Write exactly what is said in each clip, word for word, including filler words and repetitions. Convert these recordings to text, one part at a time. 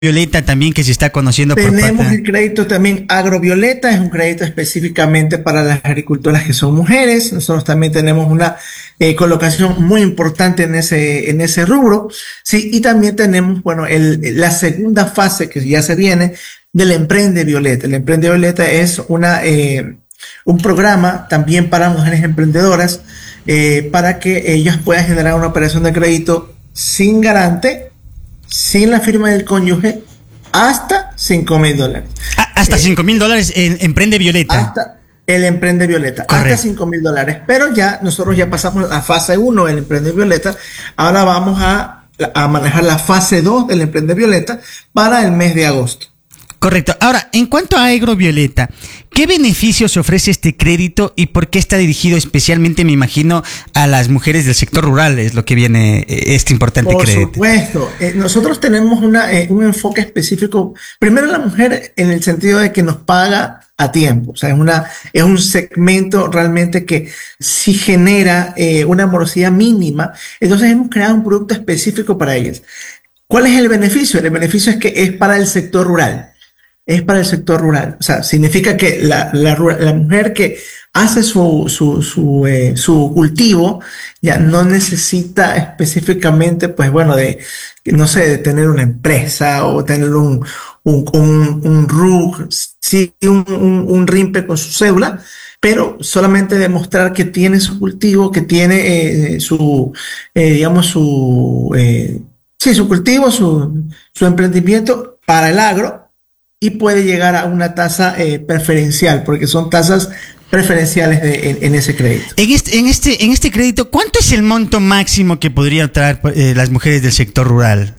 Violeta también que se está conociendo por Tenemos parte... el crédito también Agrovioleta, es un crédito específicamente para las agricultoras que son mujeres. Nosotros también tenemos una eh, colocación muy importante en ese, en ese rubro. Sí, y también tenemos, bueno, el, la segunda fase que ya se viene del Emprende Violeta. El Emprende Violeta es una, eh, un programa también para mujeres emprendedoras eh, para que ellas puedan generar una operación de crédito sin garante, sin la firma del cónyuge, hasta cinco mil dólares. Ah, hasta cinco mil dólares en Emprende Violeta. Hasta el Emprende Violeta. Correcto. Hasta cinco mil dólares. Pero ya nosotros ya pasamos a fase uno del Emprende Violeta. Ahora vamos a, a manejar la fase dos del Emprende Violeta para el mes de agosto. Correcto. Ahora, en cuanto a Agrovioleta, ¿qué beneficios ofrece este crédito y por qué está dirigido especialmente, me imagino, a las mujeres del sector rural? Es lo que viene eh, este importante por crédito. Por supuesto. Eh, nosotros tenemos una, eh, un enfoque específico. Primero, la mujer en el sentido de que nos paga a tiempo. O sea, es, una, es un segmento realmente que sí genera eh, una morosidad mínima. Entonces, hemos creado un producto específico para ellas. ¿Cuál es el beneficio? El beneficio es que es para el sector rural. Es para el sector rural. O sea, significa que la, la, la mujer que hace su, su, su, eh, su cultivo ya no necesita específicamente, pues bueno, de, no sé, de tener una empresa o tener un, un, un, un R U C, sí, un, un, un R I M P E con su cédula, pero solamente demostrar que tiene su cultivo, que tiene eh, su, eh, digamos, su, eh, sí, su cultivo, su, su emprendimiento para el agro, y puede llegar a una tasa eh, preferencial, porque son tasas preferenciales de, en, en ese crédito. En este, en este, en este crédito, ¿cuánto es el monto máximo que podrían traer eh, las mujeres del sector rural?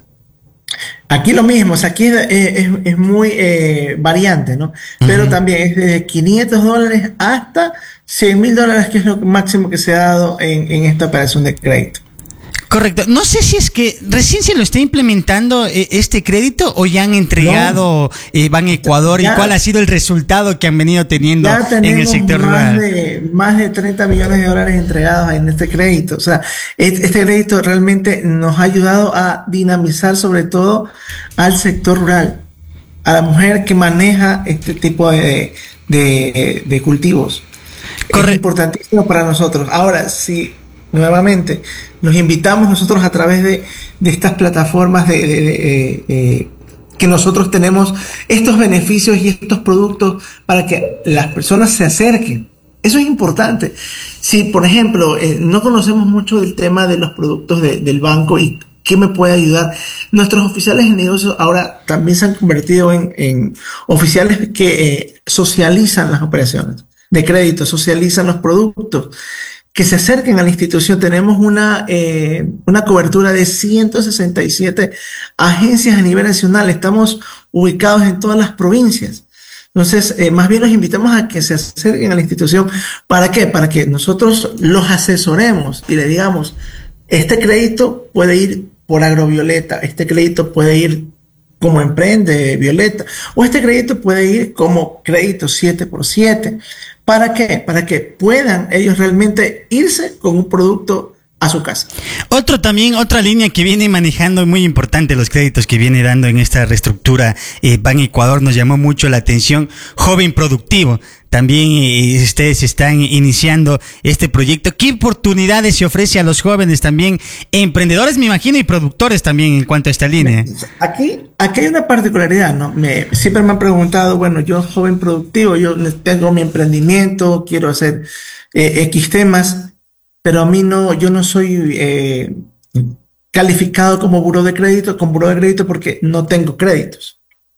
Aquí lo mismo, o sea, aquí es, es, es muy eh, variante, ¿no? Pero uh-huh. también es de quinientos dólares hasta cien mil dólares, que es lo máximo que se ha dado en, en esta operación de crédito. Correcto. No sé si es que recién se lo está implementando eh, este crédito o ya han entregado, no. eh, van a Ecuador, ya, y cuál ha sido el resultado que han venido teniendo en el sector más rural. De, más de treinta millones de dólares entregados en este crédito. O sea, este crédito realmente nos ha ayudado a dinamizar sobre todo al sector rural, a la mujer que maneja este tipo de, de, de cultivos. Correcto. Es importantísimo para nosotros. Ahora, si nuevamente nos invitamos nosotros a través de, de estas plataformas de, de, de, de, de que nosotros tenemos estos beneficios y estos productos para que las personas se acerquen. Eso es importante. Si, por ejemplo, eh, no conocemos mucho del tema de los productos de, del banco y qué me puede ayudar, nuestros oficiales de negocios ahora también se han convertido en, en oficiales que eh, socializan las operaciones de crédito, socializan los productos, que se acerquen a la institución. Tenemos una, eh, una cobertura de ciento sesenta y siete agencias a nivel nacional. Estamos ubicados en todas las provincias. Entonces, eh, más bien los invitamos a que se acerquen a la institución. ¿Para qué? Para que nosotros los asesoremos y le digamos, este crédito puede ir por Agrovioleta, este crédito puede ir como Emprende Violeta, o este crédito puede ir como crédito siete por siete. ¿Para qué? Para que puedan ellos realmente irse con un producto a su casa. Otro también, otra línea que viene manejando muy importante los créditos que viene dando en esta reestructura eh, Ban Ecuador, nos llamó mucho la atención, Joven Productivo. También eh, ustedes están iniciando este proyecto. ¿Qué oportunidades se ofrece a los jóvenes también, emprendedores, me imagino, y productores también en cuanto a esta línea? Aquí, aquí hay una particularidad, ¿no? Me, siempre me han preguntado, bueno, yo joven productivo, yo tengo mi emprendimiento, quiero hacer eh, X temas, pero a mí no, yo no soy eh, calificado como buró de crédito, con buró de crédito porque no tengo créditos.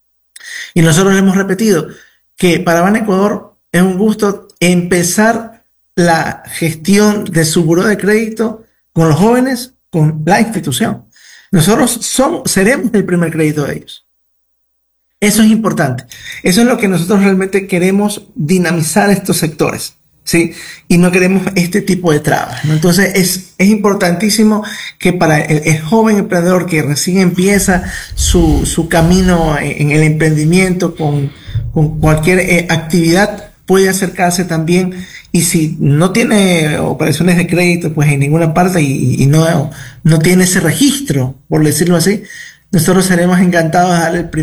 Y nosotros le hemos repetido que para Ban Ecuador es un gusto empezar la gestión de su buró de crédito con los jóvenes, con la institución. Nosotros somos, seremos el primer crédito de ellos. Eso es importante. Eso es lo que nosotros realmente queremos, dinamizar estos sectores, ¿sí? Y no queremos este tipo de trabas, ¿no? Entonces es, es importantísimo que para el, el joven emprendedor que recién empieza su, su camino en, en el emprendimiento con, con cualquier eh, actividad, puede acercarse también, y si no tiene operaciones de crédito pues en ninguna parte y, y no, no tiene ese registro, por decirlo así, nosotros seremos encantados de darle el